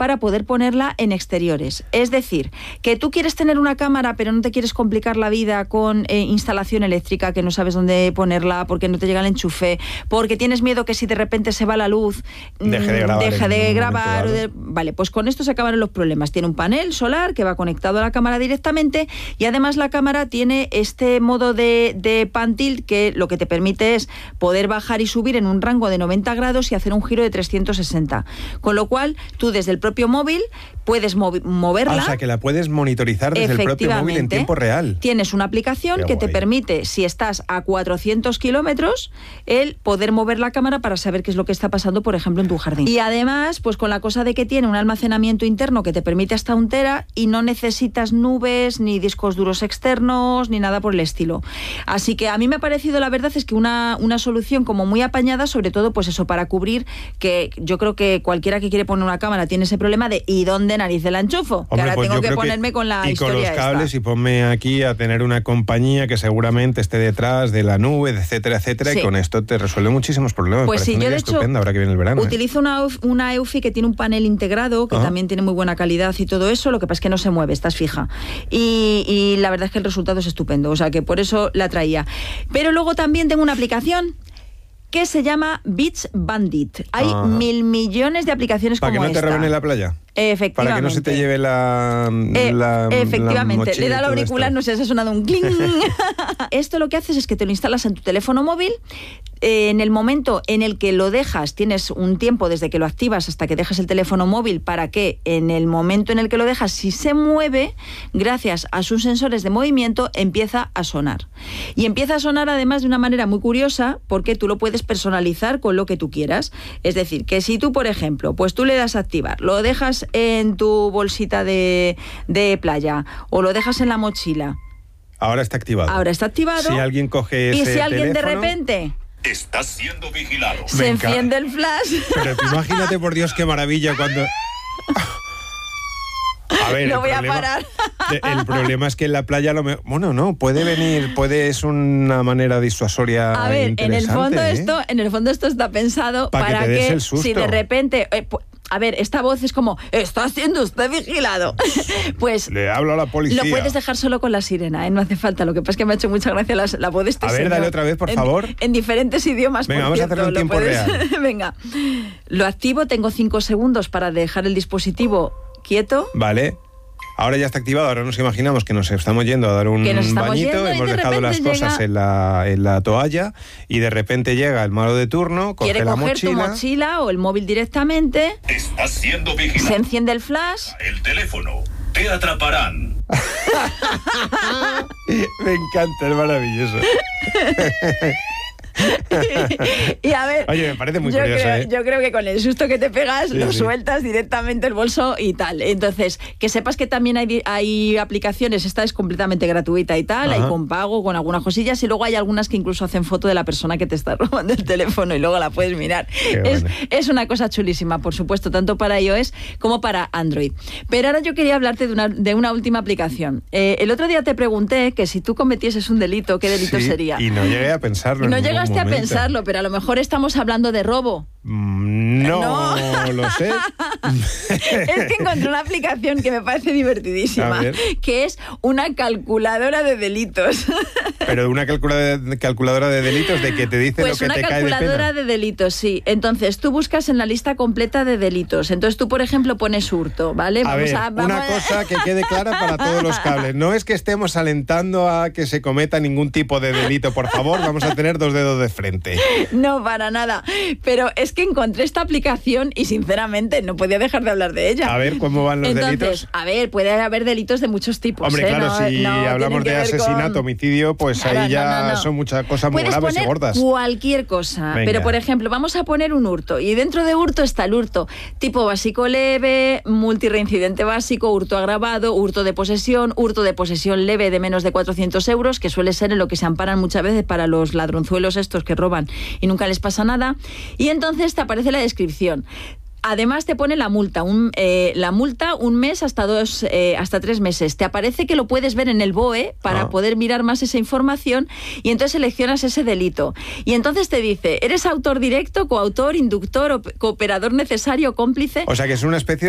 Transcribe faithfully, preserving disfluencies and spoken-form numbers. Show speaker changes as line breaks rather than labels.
para poder ponerla en exteriores. Es decir, que tú quieres tener una cámara pero no te quieres complicar la vida con eh, instalación eléctrica, que no sabes dónde ponerla porque no te llega el enchufe, porque tienes miedo que si de repente se va la luz
deje de grabar,
deje de grabar
de...
vale, pues con esto se acaban los problemas. Tiene un panel solar que va conectado a la cámara directamente y además la cámara tiene este modo de, de pan tilt que lo que te permite es poder bajar y subir en un rango de noventa grados y hacer un giro de trescientos sesenta, con lo cual tú desde el propio móvil puedes movi- moverla.
Ah, o sea, que la puedes monitorizar desde el propio móvil en tiempo real.
Tienes una aplicación Qué que guay. te permite, si estás a cuatrocientos kilómetros, el poder mover la cámara para saber qué es lo que está pasando, por ejemplo, en tu jardín. Y además, pues con la cosa de que tiene un almacenamiento interno que te permite hasta un tera y no necesitas nubes, ni discos duros externos, ni nada por el estilo. Así que a mí me ha parecido, la verdad, es que una, una solución como muy apañada, sobre todo, pues eso, para cubrir, que yo creo que cualquiera que quiere poner una cámara tiene ese problema de ¿y dónde narices la enchufo?
Hombre,
que ahora
pues
tengo que
que
ponerme con la
y
historia
con los cables
esta.
Y ponme aquí a tener una compañía que seguramente esté detrás de la nube, etcétera, etcétera, sí. Y con esto te resuelve muchísimos problemas.
Pues sí, yo de hecho
ahora que viene el verano,
utilizo
¿eh?
una, una Eufy que tiene un panel integrado, que
¿Ah?
también tiene muy buena calidad y todo eso, lo que pasa es que no se mueve, estás fija. Y, y la verdad es que el resultado es estupendo, o sea que por eso la traía. Pero luego también tengo una aplicación que se llama Beach Bandit. Hay Ajá. mil millones de aplicaciones como esta.
¿Para que no te roben en la playa?
Efectivamente.
Para que no se te lleve la...
Eh,
la
efectivamente.
La
Le da el auricular, no sé, se ha sonado un cling. Esto lo que haces es que te lo instalas en tu teléfono móvil. Eh, en el momento en el que lo dejas, tienes un tiempo desde que lo activas hasta que dejas el teléfono móvil para que en el momento en el que lo dejas, si se mueve, gracias a sus sensores de movimiento, empieza a sonar. Y empieza a sonar además de una manera muy curiosa porque tú lo puedes personalizar con lo que tú quieras. Es decir, que si tú, por ejemplo, pues tú le das a activar, lo dejas en tu bolsita de, de playa o lo dejas en la mochila.
Ahora está activado.
Ahora está activado.
Si alguien coge ese
Y si alguien
teléfono,
de repente...
Estás siendo vigilado.
Se Venga. enciende el flash.
Pero tú imagínate, por Dios, qué maravilla cuando... A ver,
no voy
problema,
a parar.
El problema es que en la playa lo me... Bueno, no, puede venir, puede, es una manera disuasoria.
A ver, en el fondo
¿eh?
esto, en el fondo esto está pensado
pa
para
que, te des
que
el susto.
Si de repente, eh, a ver, esta voz es como, está siendo usted vigilado. Pues
le hablo a la policía.
Lo puedes dejar solo con la sirena, ¿eh? No hace falta. Lo que pasa es que me ha hecho mucha gracia la, la voz de este
A ver,
señor.
dale otra vez, por
en,
favor.
En diferentes idiomas.
Venga,
por
vamos
cierto,
a hacerlo en tiempo
puedes...
real.
Venga, lo activo, tengo cinco segundos para dejar el dispositivo quieto.
Vale. Ahora ya está activado, ahora nos imaginamos que nos estamos yendo a dar un bañito, hemos de dejado las llega... cosas en la, en la toalla y de repente llega el malo de turno, coge
quiere
la
coger
mochila.
tu mochila o el móvil directamente.
Estás siendo vigilado.
Se enciende el flash.
El teléfono. Te atraparán.
Me encanta, es maravilloso.
Y a ver,
oye, me parece muy
yo
curioso,
creo,
¿eh?
yo creo que con el susto que te pegas
sí,
lo
sí.
sueltas directamente el bolso y tal. Entonces, que sepas que también hay, hay aplicaciones, esta es completamente gratuita y tal,
Ajá.
hay con pago, con algunas cosillas, y luego hay algunas que incluso hacen foto de la persona que te está robando el teléfono y luego la puedes mirar. Es, es una cosa chulísima, por supuesto, tanto para iOS como para Android. Pero ahora yo quería hablarte de una, de una última aplicación. Eh, el otro día te pregunté que si tú cometieses un delito, ¿qué delito
sí,
sería?
Y no llegué a pensarlo.
No
en
llegaste a
momento.
pensarlo, pero a lo mejor estamos hablando de robo.
Mm, no, no lo sé.
Es que encontré una aplicación que me parece divertidísima, que es una calculadora de delitos.
Pero una calculadora, calculadora de delitos de que te dice
pues
lo que te cae de pena.
Una calculadora de delitos, sí. Entonces, tú buscas en la lista completa de delitos. Entonces, tú, por ejemplo, pones hurto, ¿vale?
A
vamos
ver,
a, vamos
una
a...
cosa que quede clara para todos los cables. No es que estemos alentando a que se cometa ningún tipo de delito. Por favor, vamos a tener dos dedos de frente.
No, para nada. Pero es que encontré esta aplicación y, sinceramente, no podía dejar de hablar de ella.
A ver, ¿cómo van los
Entonces,
delitos?
A ver, puede haber delitos de muchos tipos.
Hombre,
¿eh?
claro,
no,
si
no,
hablamos de asesinato, con... homicidio, pues claro, ahí ya no, no, no. son muchas cosas muy
Puedes
graves
poner
y gordas.
Cualquier cosa.
Venga.
Pero, por ejemplo, vamos a poner un hurto. Y dentro de hurto está el hurto tipo básico leve, multireincidente básico, hurto agravado, hurto de posesión, hurto de posesión leve de menos de cuatrocientos euros, que suele ser en lo que se amparan muchas veces para los ladronzuelos estos que roban y nunca les pasa nada. Y entonces te aparece la descripción. Además te pone la multa, un, eh, la multa un mes hasta dos, eh, hasta tres meses. Te aparece que lo puedes ver en el B O E para ah. poder mirar más esa información y entonces seleccionas ese delito. Y entonces te dice, ¿eres autor directo, coautor, inductor, cooperador necesario, cómplice?
O sea que es una especie